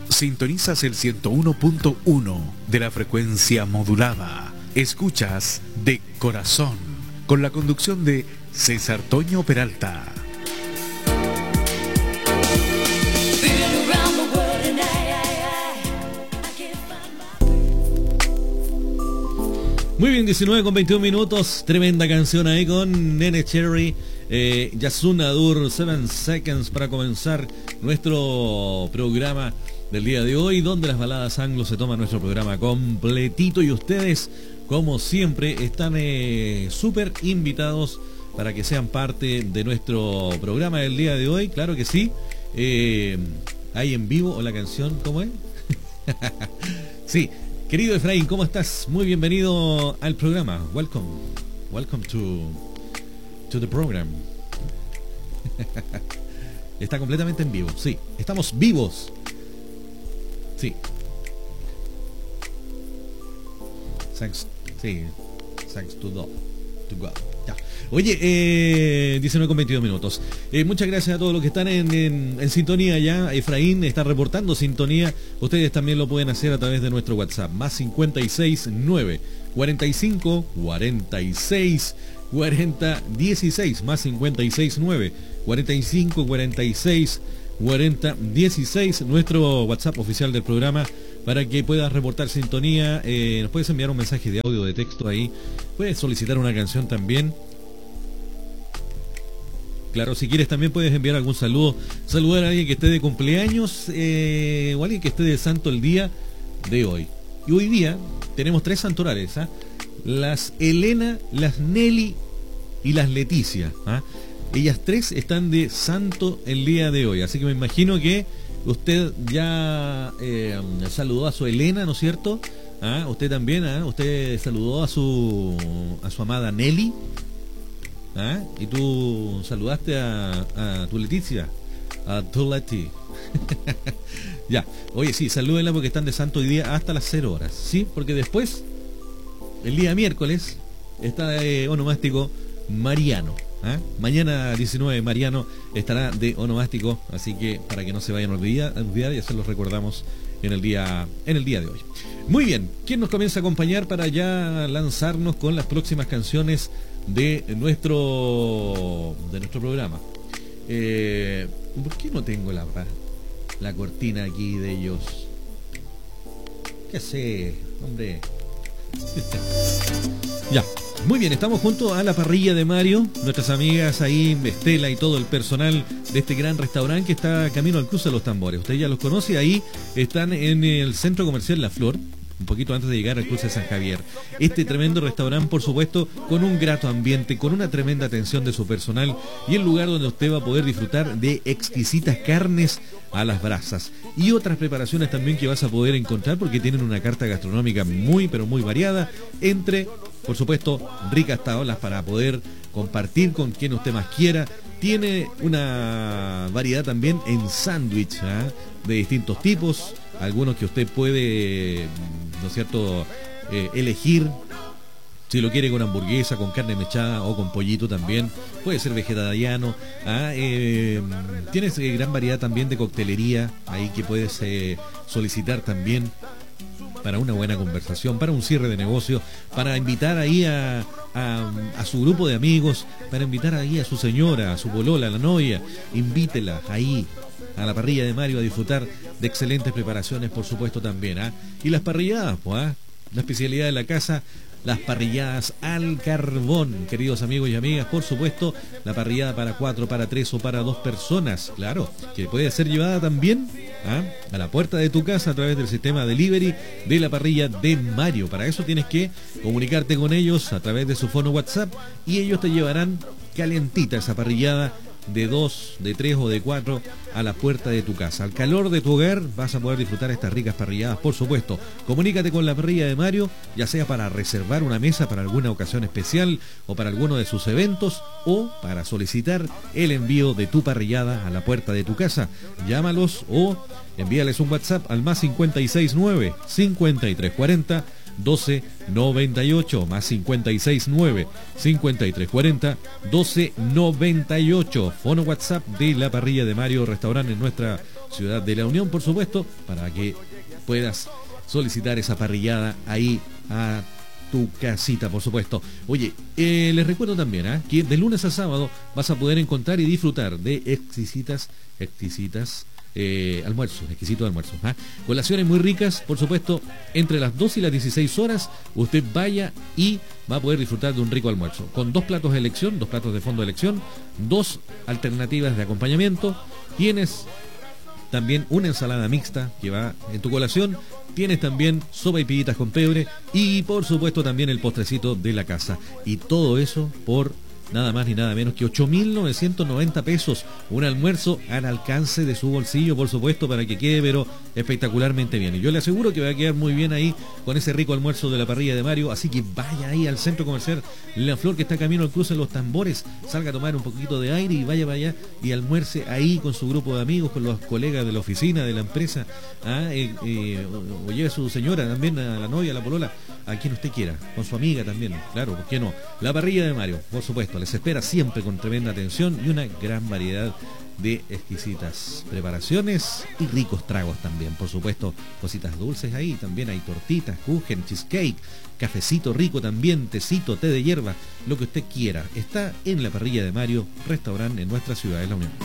Sintonizas el 101.1 de la frecuencia modulada. Escuchas De Corazón, con la conducción de César Toño Peralta. Muy bien, 19 con 21 minutos. Tremenda canción ahí con Nene Cherry, Yasun Adur, 7 Seconds, para comenzar nuestro programa del día de hoy, donde las baladas anglo se toman nuestro programa completito y ustedes, como siempre, están súper invitados para que sean parte de nuestro programa del día de hoy. Claro que sí. Hay en vivo, o la canción, ¿cómo es? Sí. Querido Efraín, ¿cómo estás? Muy bienvenido al programa. Welcome to the program. Está completamente en vivo. Sí, estamos vivos. Sí. Thanks to God. Ya. Oye, 19 con 22 minutos. Muchas gracias a todos los que están en sintonía ya. Efraín está reportando sintonía. Ustedes también lo pueden hacer a través de nuestro WhatsApp. Más 56 9 45 46 40 16. Más 56 9 45 46 40 16. Nuestro WhatsApp oficial del programa, para que puedas reportar sintonía. Nos puedes enviar un mensaje de audio, de texto ahí. Puedes solicitar una canción también. Claro, si quieres también puedes enviar algún saludo. Saludar a alguien que esté de cumpleaños o alguien que esté de santo el día de hoy. Y hoy día tenemos 3 santorales, ¿eh? Las Elena, las Nelly y las Leticia, ¿eh? Ellas 3 están de santo el día de hoy. Así que me imagino que usted ya saludó a su Elena, ¿no es cierto? ¿Ah? Usted también, ¿ah? Usted saludó a su amada Nelly. ¿Ah? Y tú saludaste a tu Leticia, a tu Leti. Ya, oye, sí, salúdenla porque están de santo hoy día hasta las 0 horas, ¿sí? Porque después, el día miércoles, está de onomástico Mariano. ¿Ah? Mañana 19 Mariano estará de onomástico, así que para que no se vayan a olvidar, ya se los recordamos en el día de hoy. Muy bien, ¿quién nos comienza a acompañar para ya lanzarnos con las próximas canciones de nuestro programa? ¿Por qué no tengo la cortina aquí de ellos? ¿Qué sé, hombre? Ya, muy bien, estamos junto a la parrilla de Mario, nuestras amigas ahí, Estela y todo el personal de este gran restaurante que está camino al cruce de los tambores. Usted ya los conoce, ahí están en el Centro Comercial La Flor, un poquito antes de llegar al cruce de San Javier. Este tremendo restaurante, por supuesto, con un grato ambiente, con una tremenda atención de su personal y el lugar donde usted va a poder disfrutar de exquisitas carnes a las brasas y otras preparaciones también que vas a poder encontrar, porque tienen una carta gastronómica muy pero muy variada, entre, por supuesto, ricas tablas para poder compartir con quien usted más quiera. Tiene una variedad también en sándwich, ¿eh? De distintos tipos, algunos que usted puede, ¿no es cierto?, elegir si lo quiere con hamburguesa, con carne mechada o con pollito también. Puede ser vegetariano. Tienes gran variedad también de coctelería ahí que puedes solicitar también para una buena conversación, para un cierre de negocio, para invitar ahí a su grupo de amigos, para invitar ahí a su señora, a su polola, a la novia. Invítela ahí a la parrilla de Mario a disfrutar de excelentes preparaciones, por supuesto también. Y las parrilladas, pues, la especialidad de la casa, las parrilladas al carbón, queridos amigos y amigas. Por supuesto, la parrillada para 4, para 3 o para 2 personas, claro, que puede ser llevada también a la puerta de tu casa a través del sistema delivery de la parrilla de Mario. Para eso tienes que comunicarte con ellos a través de su fono WhatsApp y ellos te llevarán calientita esa parrillada de 2, de 3 o de 4 a la puerta de tu casa. Al calor de tu hogar vas a poder disfrutar estas ricas parrilladas, por supuesto. Comunícate con la parrilla de Mario, ya sea para reservar una mesa para alguna ocasión especial o para alguno de sus eventos, o para solicitar el envío de tu parrillada a la puerta de tu casa. Llámalos o envíales un WhatsApp al más 569 5340 1298, más 569 5340 1298. Fono WhatsApp de la parrilla de Mario, restaurante en nuestra Ciudad de la Unión, por supuesto, para que puedas solicitar esa parrillada ahí a tu casita, por supuesto. Oye, les recuerdo también que de lunes a sábado vas a poder encontrar y disfrutar de exquisitos almuerzos. Colaciones muy ricas, por supuesto, entre las 2 y las 16 horas, usted vaya y va a poder disfrutar de un rico almuerzo, con 2 platos de elección, 2 platos de fondo de elección, 2 alternativas de acompañamiento, tienes también una ensalada mixta que va en tu colación, tienes también sopa y pillitas con pebre y por supuesto también el postrecito de la casa. Y todo eso por nada más ni nada menos que 8.990 pesos. Un almuerzo al alcance de su bolsillo, por supuesto, para que quede pero espectacularmente bien. Y yo le aseguro que va a quedar muy bien ahí con ese rico almuerzo de la parrilla de Mario. Así que vaya ahí al centro comercial La Flor, que está camino al cruce de los Tambores, salga a tomar un poquito de aire y vaya para allá y almuerce ahí con su grupo de amigos, con los colegas de la oficina, de la empresa, o lleve a su señora también, a la novia, a la polola, a quien usted quiera, con su amiga también, claro, ¿por qué no? La parrilla de Mario, por supuesto, les espera siempre con tremenda atención y una gran variedad de exquisitas preparaciones y ricos tragos también, por supuesto, cositas dulces ahí, también hay tortitas, kuchen, cheesecake, cafecito rico también, tecito, té de hierba, lo que usted quiera, está en la parrilla de Mario, restaurante en nuestra ciudad de la Unión.